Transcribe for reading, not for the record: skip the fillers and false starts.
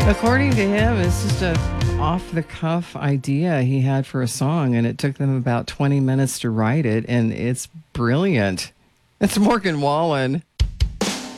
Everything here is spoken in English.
According to him, it's just a off-the-cuff idea he had for a song, and it took them about 20 minutes to write it, and it's brilliant. It's Morgan Wallen.